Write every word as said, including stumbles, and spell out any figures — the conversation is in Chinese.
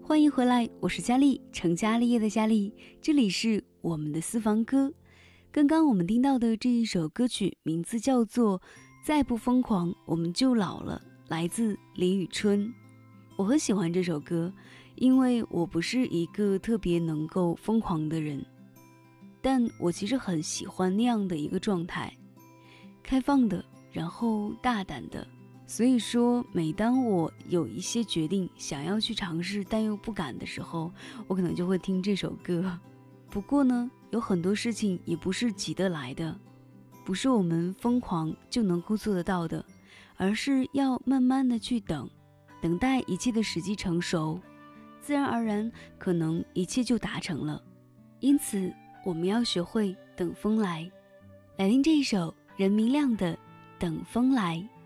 欢迎回来，我是佳丽，成家立业的佳丽，这里是我们的私房歌。刚刚我们听到的这一首歌曲名字叫做《再不疯狂我们就老了》，来自李宇春。我很喜欢这首歌，因为我不是一个特别能够疯狂的人，但我其实很喜欢那样的一个状态，开放的，然后大胆的。所以说每当我有一些决定想要去尝试但又不敢的时候，我可能就会听这首歌。不过呢，有很多事情也不是急得来的，不是我们疯狂就能够做得到的，而是要慢慢的去等，等待一切的时机成熟，自然而然可能一切就达成了。因此我们要学会等风来。来听这一首任明亮的《等风来》。